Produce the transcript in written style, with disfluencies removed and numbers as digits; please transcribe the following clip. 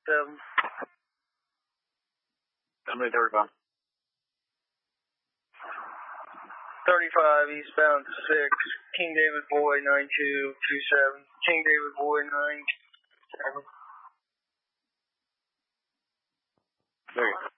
7. How many 35? 35 eastbound 6. King David Boy 9227. King David Boy 97. There you go.